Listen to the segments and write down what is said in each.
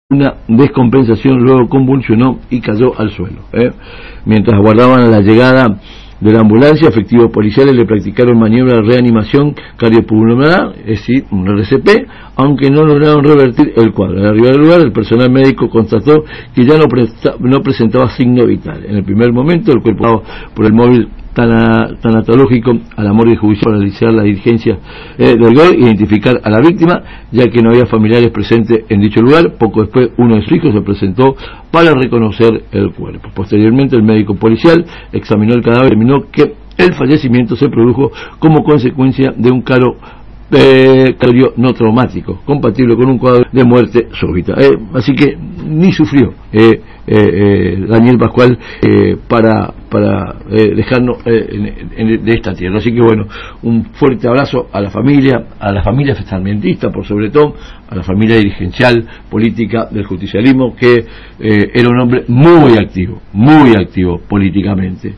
una descompensación, luego convulsionó y cayó al suelo. Mientras aguardaban la llegada de la ambulancia, efectivos policiales le practicaron maniobra de reanimación cardiopulmonar, es decir, un RCP, aunque no lograron revertir el cuadro. Al arribar al lugar, el personal médico constató que ya no presentaba signo vital. En el primer momento, el cuerpo por el móvil tanatológico a la morgue judicial para realizar la diligencia del rigor, identificar a la víctima, ya que no había familiares presentes en dicho lugar. Poco después, uno de sus hijos se presentó para reconocer el cuerpo. Posteriormente, el médico policial examinó el cadáver y determinó que el fallecimiento se produjo como consecuencia de un cardio no traumático, compatible con un cuadro de muerte súbita. Así que ni sufrió Daniel Pascual para dejarnos de esta tierra. Así que bueno, un fuerte abrazo a la familia fersamentista, por sobre todo, a la familia dirigencial, política del justicialismo, que era un hombre muy activo políticamente.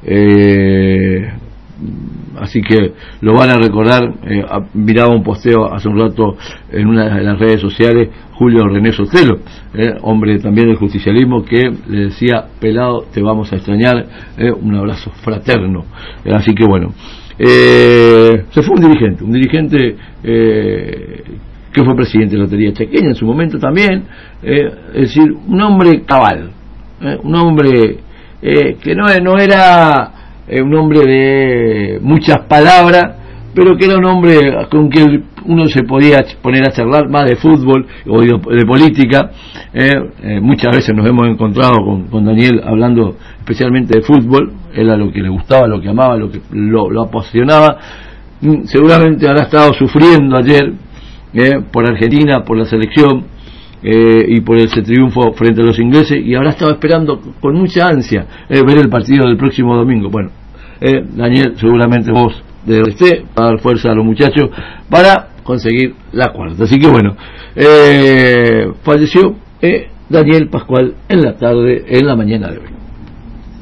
Así que lo van a recordar. Miraba un posteo hace un rato en una de las redes sociales, Julio René Sotelo, hombre también del justicialismo, que le decía: pelado, te vamos a extrañar, un abrazo fraterno. Así que bueno, se fue un dirigente que fue presidente de la Lotería Chaqueña en su momento también, es decir, un hombre cabal, un hombre que no era un hombre de muchas palabras, pero que era un hombre con quien uno se podía poner a charlar más de fútbol o de política. Muchas veces nos hemos encontrado con Daniel hablando especialmente de fútbol. Era lo que le gustaba, lo que amaba, lo que lo apasionaba. Seguramente habrá estado sufriendo ayer por Argentina, por la selección, y por ese triunfo frente a los ingleses, y habrá estado esperando con mucha ansia ver el partido del próximo domingo. Bueno, Daniel, seguramente vos de esté para dar fuerza a los muchachos para conseguir la cuarta. Así que bueno, falleció Daniel Pascual en la mañana de hoy.